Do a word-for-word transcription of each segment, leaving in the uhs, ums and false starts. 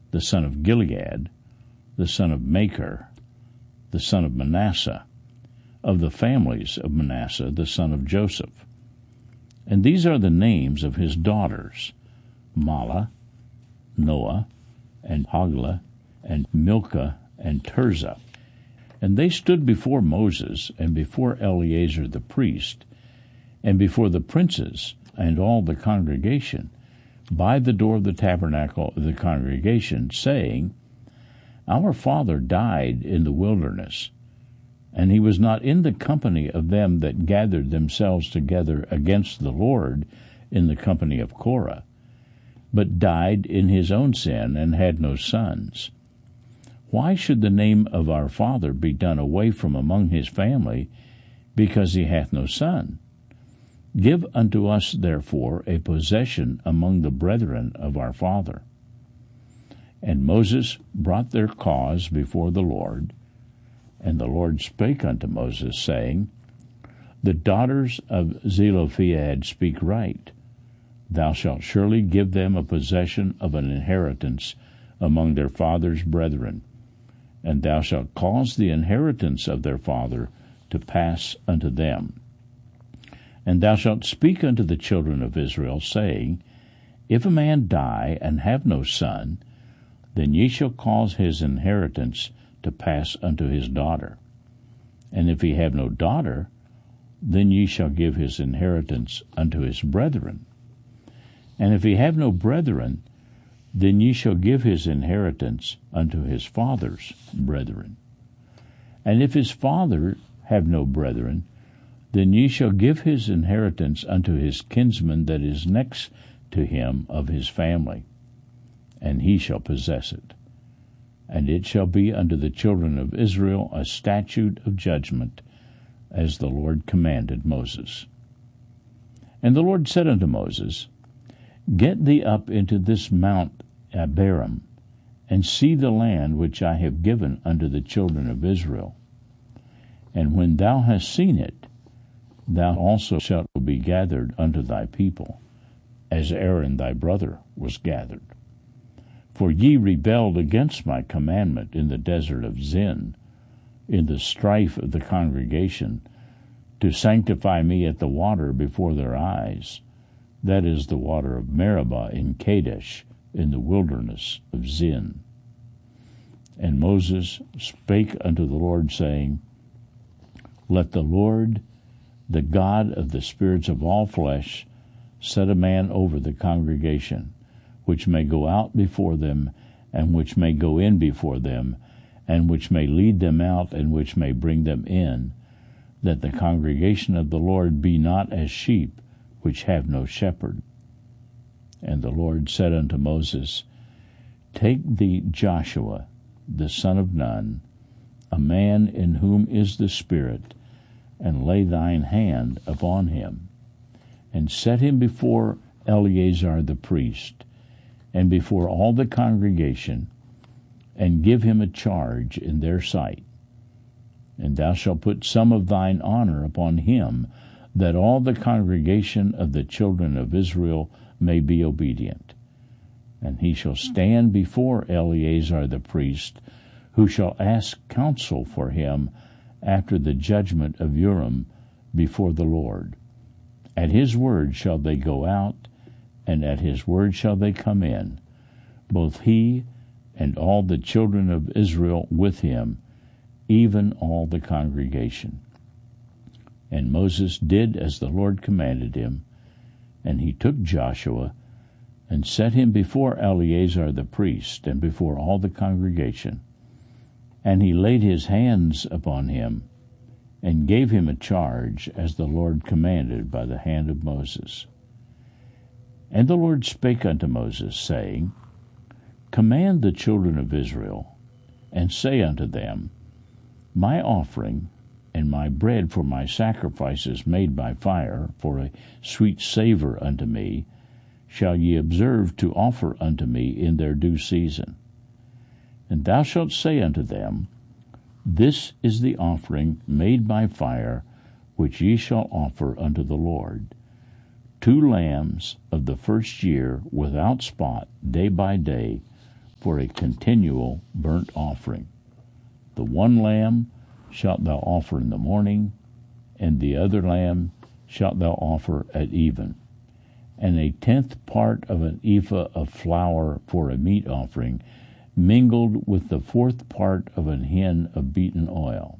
the son of Gilead, the son of Machir, the son of Manasseh, of the families of Manasseh, the son of Joseph. And these are the names of his daughters, Mahlah, Noah, and Hoglah, and Milcah, and Tirzah. And they stood before Moses, and before Eleazar the priest, and before the princes, and all the congregation, by the door of the tabernacle of the congregation, saying, Our father died in the wilderness, and he was not in the company of them that gathered themselves together against the Lord in the company of Korah, but died in his own sin, and had no sons. Why should the name of our father be done away from among his family, because he hath no son? Give unto us, therefore, a possession among the brethren of our father. And Moses brought their cause before the Lord, and the Lord spake unto Moses, saying, The daughters of Zelophehad speak right. Thou shalt surely give them a possession of an inheritance among their father's brethren, and thou shalt cause the inheritance of their father to pass unto them. And thou shalt speak unto the children of Israel, saying, If a man die and have no son, then ye shall cause his inheritance to pass unto his daughter. And if he have no daughter, then ye shall give his inheritance unto his brethren. And if he have no brethren, then ye shall give his inheritance unto his father's brethren. And if his father have no brethren, then ye shall give his inheritance unto his kinsman that is next to him of his family, and he shall possess it. And it shall be unto the children of Israel a statute of judgment, as the Lord commanded Moses. And the Lord said unto Moses, Get thee up into this mount Abarim, and see the land which I have given unto the children of Israel. And when thou hast seen it, thou also shalt be gathered unto thy people, as Aaron thy brother was gathered. For ye rebelled against my commandment in the desert of Zin, in the strife of the congregation, to sanctify me at the water before their eyes, that is the water of Meribah in Kadesh, in the wilderness of Zin. And Moses spake unto the Lord, saying, Let the Lord, the God of the spirits of all flesh, set a man over the congregation, which may go out before them, and which may go in before them, and which may lead them out, and which may bring them in, that the congregation of the Lord be not as sheep which have no shepherd. And the Lord said unto Moses, Take thee Joshua, the son of Nun, a man in whom is the Spirit, and lay thine hand upon him, and set him before Eleazar the priest, and before all the congregation, and give him a charge in their sight. And thou shalt put some of thine honor upon him, that all the congregation of the children of Israel may be obedient. And he shall stand before Eleazar the priest, who shall ask counsel for him after the judgment of Urim before the Lord. At his word shall they go out, and at his word shall they come in, both he and all the children of Israel with him, even all the congregation. And Moses did as the Lord commanded him, and he took Joshua, and set him before Eleazar the priest, and before all the congregation. And he laid his hands upon him, and gave him a charge, as the Lord commanded by the hand of Moses. And the Lord spake unto Moses, saying, Command the children of Israel, and say unto them, My offering and my bread for my sacrifices made by fire, for a sweet savour unto me, shall ye observe to offer unto me in their due season. And thou shalt say unto them, This is the offering made by fire, which ye shall offer unto the Lord. Two lambs of the first year without spot, day by day, for a continual burnt offering. The one lamb shalt thou offer in the morning, and the other lamb shalt thou offer at even. And a tenth part of an ephah of flour for a meat offering, mingled with the fourth part of an hin of beaten oil.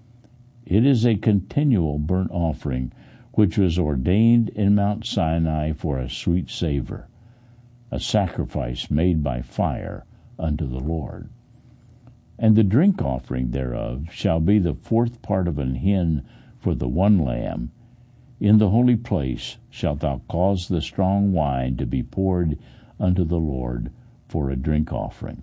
It is a continual burnt offering, which was ordained in Mount Sinai for a sweet savor, a sacrifice made by fire unto the Lord. And the drink offering thereof shall be the fourth part of an hin for the one lamb. In the holy place shalt thou cause the strong wine to be poured unto the Lord for a drink offering.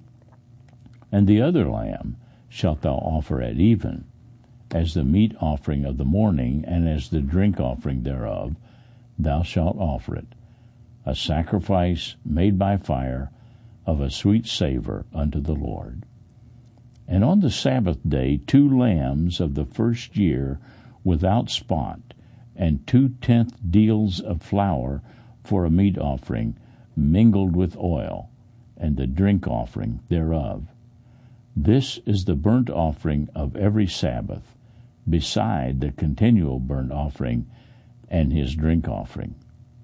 And the other lamb shalt thou offer at even, as the meat offering of the morning, and as the drink offering thereof, thou shalt offer it, a sacrifice made by fire of a sweet savor unto the Lord. And on the Sabbath day two lambs of the first year without spot, and two-tenth deals of flour for a meat offering, mingled with oil, and the drink offering thereof. This is the burnt offering of every Sabbath, beside the continual burnt offering and his drink offering.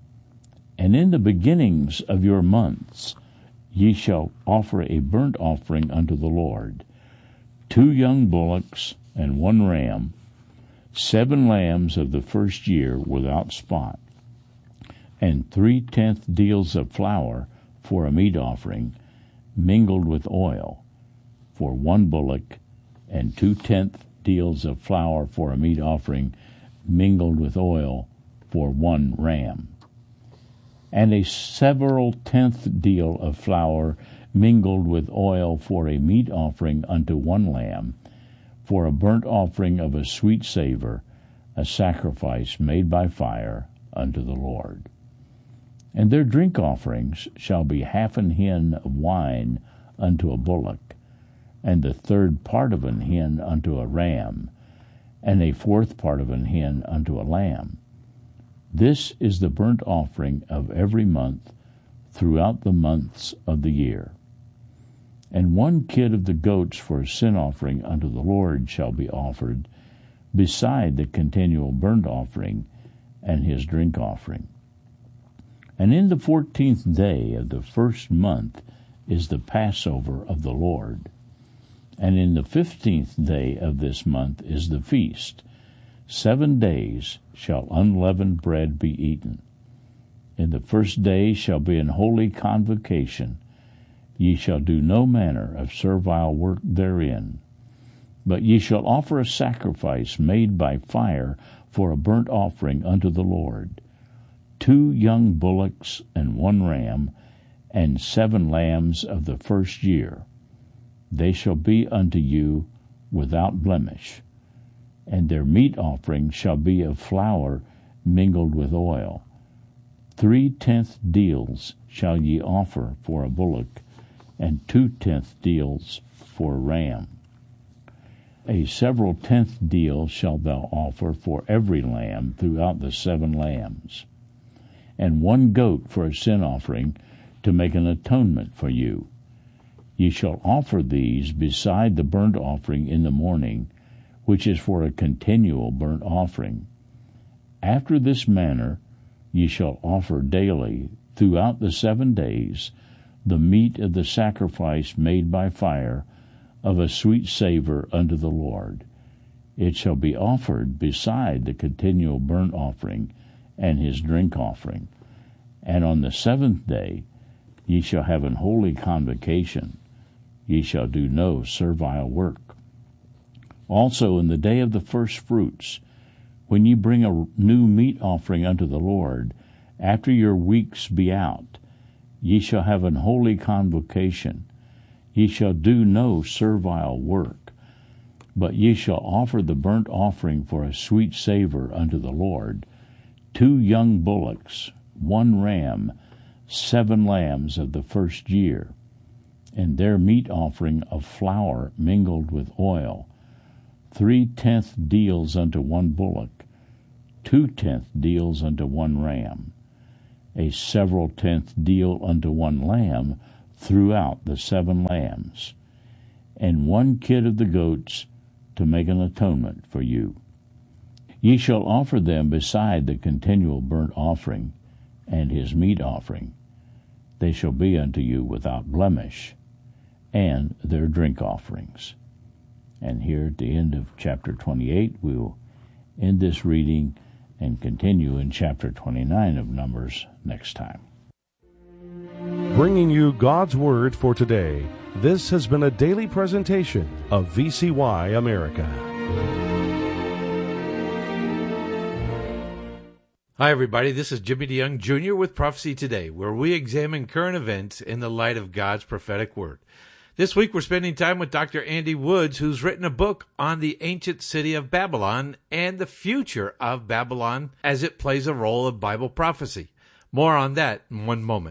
And in the beginnings of your months ye shall offer a burnt offering unto the Lord, two young bullocks and one ram, seven lambs of the first year without spot, and three-tenth deals of flour for a meat offering, mingled with oil, for one bullock, and two-tenth deals of flour for a meat offering, mingled with oil, for one ram. And a several tenth deal of flour mingled with oil for a meat offering unto one lamb, for a burnt offering of a sweet savor, a sacrifice made by fire unto the Lord. And their drink offerings shall be half an hin of wine unto a bullock, and the third part of an hin unto a ram, and a fourth part of an hin unto a lamb. This is the burnt offering of every month throughout the months of the year. And one kid of the goats for a sin offering unto the Lord shall be offered, beside the continual burnt offering and his drink offering. And in the fourteenth day of the first month is the Passover of the Lord. And in the fifteenth day of this month is the feast. Seven days shall unleavened bread be eaten. In the first day shall be an holy convocation. Ye shall do no manner of servile work therein. But ye shall offer a sacrifice made by fire for a burnt offering unto the Lord, two young bullocks and one ram, and seven lambs of the first year. They shall be unto you without blemish. And their meat offering shall be of flour mingled with oil. Three-tenth deals shall ye offer for a bullock, and two-tenth deals for a ram. A several tenth deal shalt thou offer for every lamb throughout the seven lambs, and one goat for a sin offering to make an atonement for you. Ye shall offer these beside the burnt offering in the morning, which is for a continual burnt offering. After this manner ye shall offer daily throughout the seven days the meat of the sacrifice made by fire of a sweet savor unto the Lord. It shall be offered beside the continual burnt offering and his drink offering. And on the seventh day ye shall have an holy convocation. Ye shall do no servile work. Also in the day of the first fruits, when ye bring a new meat offering unto the Lord, after your weeks be out, ye shall have an holy convocation. Ye shall do no servile work, but ye shall offer the burnt offering for a sweet savor unto the Lord, two young bullocks, one ram, seven lambs of the first year, and their meat offering of flour mingled with oil, three-tenth deals unto one bullock, two-tenth deals unto one ram, a several tenth deal unto one lamb throughout the seven lambs, and one kid of the goats to make an atonement for you. Ye shall offer them beside the continual burnt offering and his meat offering. They shall be unto you without blemish, and their drink offerings. And here at the end of chapter twenty-eight, we will end this reading and continue in chapter twenty-nine of Numbers next time. Bringing you God's Word for today, this has been a daily presentation of V C Y America. Hi, everybody. This is Jimmy DeYoung, Junior with Prophecy Today, where we examine current events in the light of God's prophetic word. This week, we're spending time with Doctor Andy Woods, who's written a book on the ancient city of Babylon and the future of Babylon as it plays a role in Bible prophecy. More on that in one moment.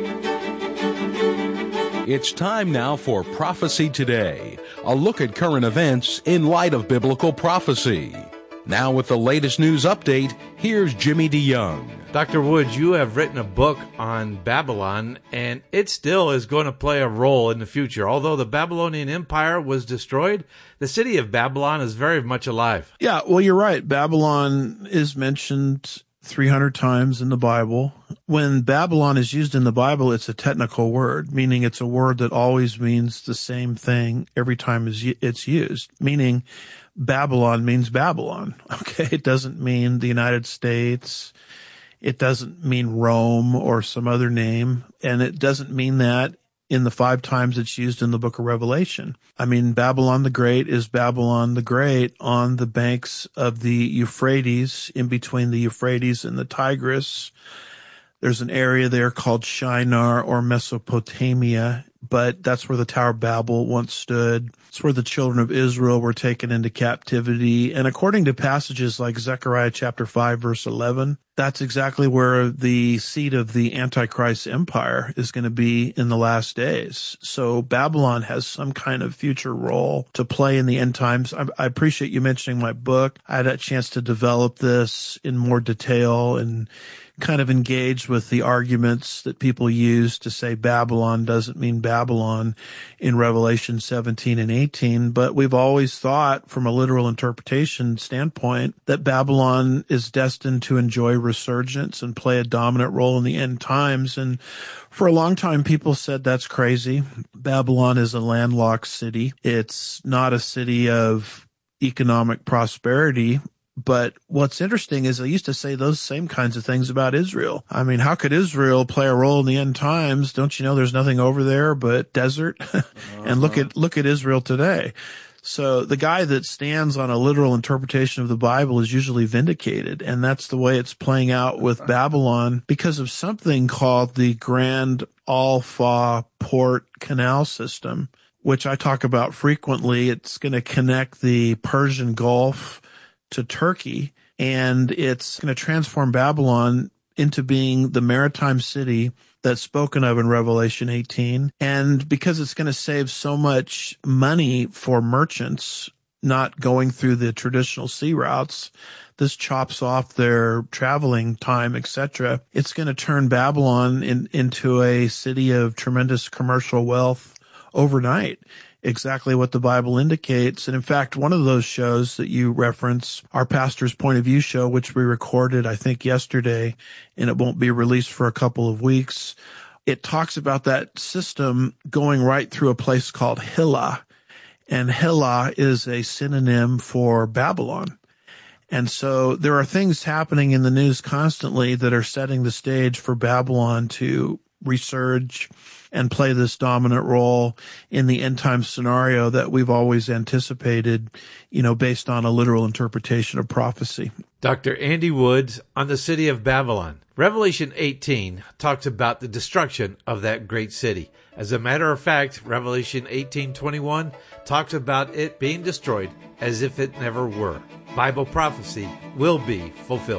It's time now for Prophecy Today, a look at current events in light of biblical prophecy. Now with the latest news update, here's Jimmy DeYoung. Doctor Woods, you have written a book on Babylon, and it still is going to play a role in the future. Although the Babylonian Empire was destroyed, the city of Babylon is very much alive. Yeah, well, you're right. Babylon is mentioned three hundred times in the Bible. When Babylon is used in the Bible, it's a technical word, meaning it's a word that always means the same thing every time it's used, meaning Babylon means Babylon. Okay. It doesn't mean the United States. It doesn't mean Rome or some other name. And it doesn't mean that in the five times it's used in the book of Revelation. I mean, Babylon the Great is Babylon the Great on the banks of the Euphrates, in between the Euphrates and the Tigris. There's an area there called Shinar or Mesopotamia, but that's where the Tower of Babel once stood. It's where the children of Israel were taken into captivity. And according to passages like Zechariah chapter five, verse eleven, that's exactly where the seat of the Antichrist empire is going to be in the last days. So Babylon has some kind of future role to play in the end times. I, I appreciate you mentioning my book. I had a chance to develop this in more detail and kind of engaged with the arguments that people use to say Babylon doesn't mean Babylon in Revelation seventeen and eighteen. But we've always thought from a literal interpretation standpoint that Babylon is destined to enjoy resurgence and play a dominant role in the end times. And for a long time, people said that's crazy. Babylon is a landlocked city. It's not a city of economic prosperity. But what's interesting is they used to say those same kinds of things about Israel. I mean, how could Israel play a role in the end times? Don't you know there's nothing over there but desert? And look at, look at Israel today. So the guy that stands on a literal interpretation of the Bible is usually vindicated. And that's the way it's playing out with Babylon because of something called the Grand Al-Fa Port Canal System, which I talk about frequently. It's going to connect the Persian Gulf to Turkey, and it's going to transform Babylon into being the maritime city that's spoken of in Revelation eighteen. And because it's going to save so much money for merchants not going through the traditional sea routes, this chops off their traveling time, et cetera. It's going to turn Babylon in, into a city of tremendous commercial wealth overnight. Exactly what the Bible indicates. And in fact, one of those shows that you reference, our Pastor's Point of View show, which we recorded, I think, yesterday, and it won't be released for a couple of weeks, it talks about that system going right through a place called Hilla. And Hilla is a synonym for Babylon. And so there are things happening in the news constantly that are setting the stage for Babylon to resurge and play this dominant role in the end time scenario that we've always anticipated, you know, based on a literal interpretation of prophecy. Doctor Andy Woods on the city of Babylon. Revelation eighteen talks about the destruction of that great city. As a matter of fact, Revelation eighteen twenty-one talks about it being destroyed as if it never were. Bible prophecy will be fulfilled.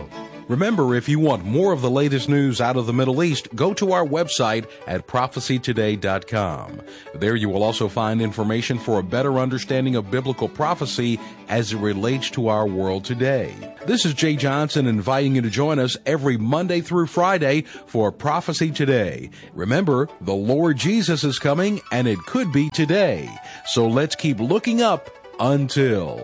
Remember, if you want more of the latest news out of the Middle East, go to our website at prophecy today dot com. There you will also find information for a better understanding of biblical prophecy as it relates to our world today. This is Jay Johnson inviting you to join us every Monday through Friday for Prophecy Today. Remember, the Lord Jesus is coming, and it could be today. So let's keep looking up until...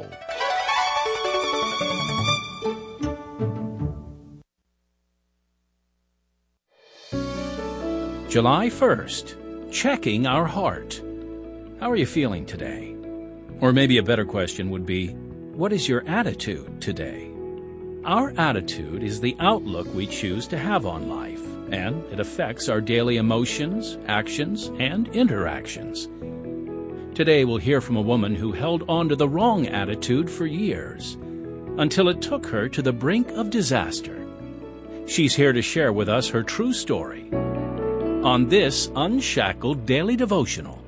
July first, checking our heart. How are you feeling today? Or maybe a better question would be, what is your attitude today? Our attitude is the outlook we choose to have on life, and it affects our daily emotions, actions, and interactions. Today we'll hear from a woman who held on to the wrong attitude for years, until it took her to the brink of disaster. She's here to share with us her true story on this Unshackled Daily Devotional.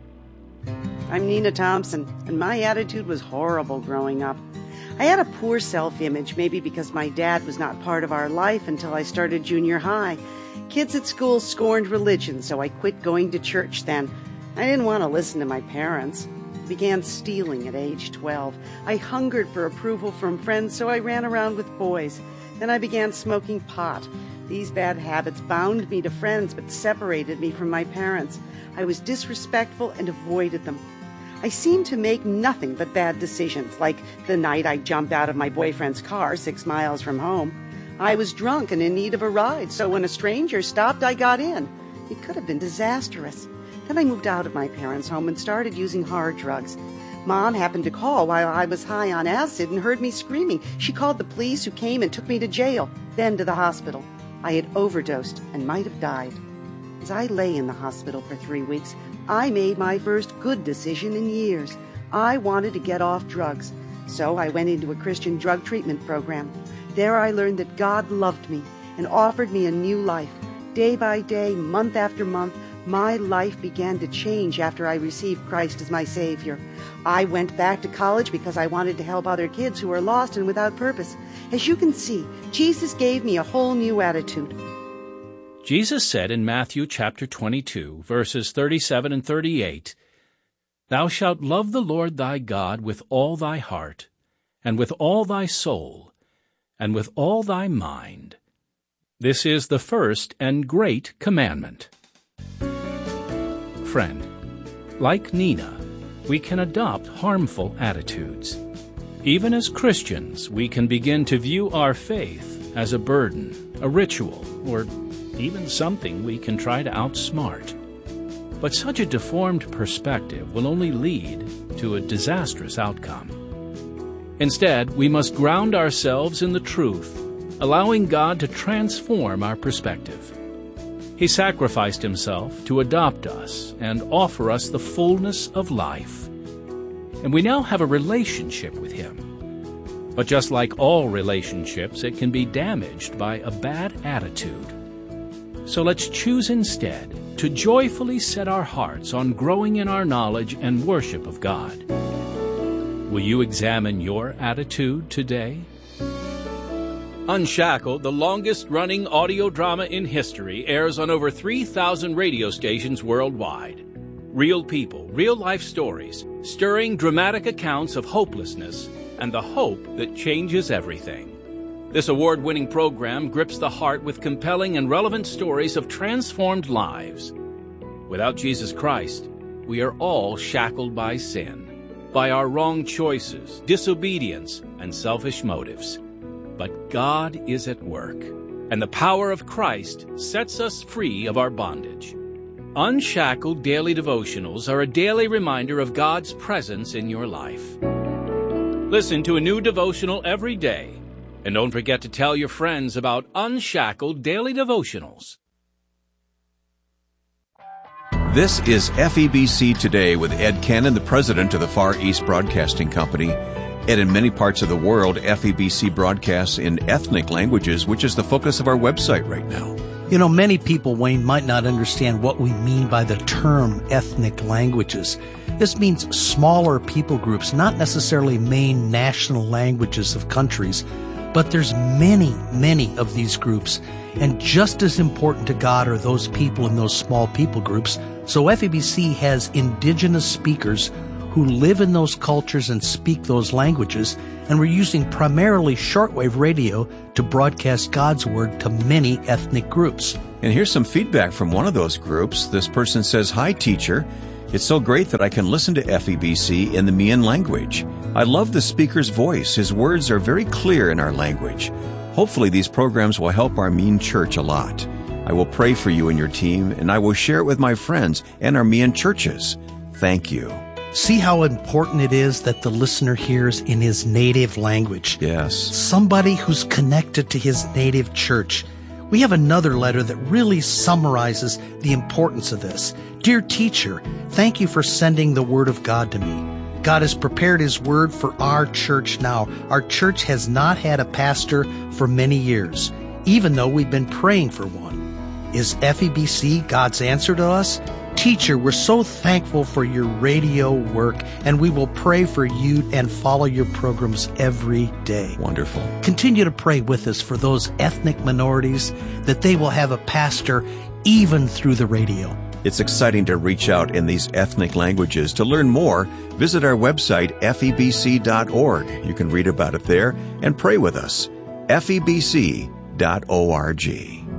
I'm Nina Thompson, and my attitude was horrible growing up. I had a poor self-image, maybe because my dad was not part of our life until I started junior high. Kids at school scorned religion, so I quit going to church then. I didn't want to listen to my parents. I began stealing at age twelve. I hungered for approval from friends, so I ran around with boys. Then I began smoking pot. These bad habits bound me to friends but separated me from my parents. I was disrespectful and avoided them. I seemed to make nothing but bad decisions, like the night I jumped out of my boyfriend's car six miles from home. I was drunk and in need of a ride, so when a stranger stopped, I got in. It could have been disastrous. Then I moved out of my parents' home and started using hard drugs. Mom happened to call while I was high on acid and heard me screaming. She called the police, who came and took me to jail, then to the hospital. I had overdosed and might have died. As I lay in the hospital for three weeks, I made my first good decision in years. I wanted to get off drugs, so I went into a Christian drug treatment program. There I learned that God loved me and offered me a new life. Day by day, month after month, my life began to change after I received Christ as my Savior. I went back to college because I wanted to help other kids who are lost and without purpose. As you can see, Jesus gave me a whole new attitude. Jesus said in Matthew chapter twenty-two, verses thirty-seven and thirty-eight, "Thou shalt love the Lord thy God with all thy heart, and with all thy soul, and with all thy mind. This is the first and great commandment." Friend, like Nina, we can adopt harmful attitudes. Even as Christians, we can begin to view our faith as a burden, a ritual, or even something we can try to outsmart. But such a deformed perspective will only lead to a disastrous outcome. Instead, we must ground ourselves in the truth, allowing God to transform our perspective. He sacrificed himself to adopt us and offer us the fullness of life. And we now have a relationship with him. But just like all relationships, it can be damaged by a bad attitude. So let's choose instead to joyfully set our hearts on growing in our knowledge and worship of God. Will you examine your attitude today? Unshackled, the longest-running audio drama in history, airs on over three thousand radio stations worldwide. Real people, real-life stories, stirring dramatic accounts of hopelessness and the hope that changes everything. This award-winning program grips the heart with compelling and relevant stories of transformed lives. Without Jesus Christ, we are all shackled by sin, by our wrong choices, disobedience, and selfish motives. But God is at work, and the power of Christ sets us free of our bondage. Unshackled Daily Devotionals are a daily reminder of God's presence in your life. Listen to a new devotional every day, and don't forget to tell your friends about Unshackled Daily Devotionals. This is F E B C Today with Ed Cannon, the president of the Far East Broadcasting Company. And in many parts of the world, F E B C broadcasts in ethnic languages, which is the focus of our website right now. You know, many people, Wayne, might not understand what we mean by the term ethnic languages. This means smaller people groups, not necessarily main national languages of countries, But there's many, many of these groups, and just as important to God are those people in those small people groups. So F E B C has indigenous speakers who live in those cultures and speak those languages, and we're using primarily shortwave radio to broadcast God's Word to many ethnic groups. And here's some feedback from one of those groups. This person says, "Hi, teacher. It's so great that I can listen to F E B C in the Mian language. I love the speaker's voice. His words are very clear in our language. Hopefully these programs will help our Mian church a lot. I will pray for you and your team, and I will share it with my friends and our Mian churches. Thank you." See how important it is that the listener hears in his native language. Yes. Somebody who's connected to his native church. We have another letter that really summarizes the importance of this. "Dear teacher, thank you for sending the Word of God to me. God has prepared His Word for our church now. Our church has not had a pastor for many years, even though we've been praying for one. Is F E B C God's answer to us? Teacher, we're so thankful for your radio work, and we will pray for you and follow your programs every day." Wonderful. Continue to pray with us for those ethnic minorities, that they will have a pastor even through the radio. It's exciting to reach out in these ethnic languages. To learn more, visit our website, F E B C dot org. You can read about it there and pray with us. F E B C dot org.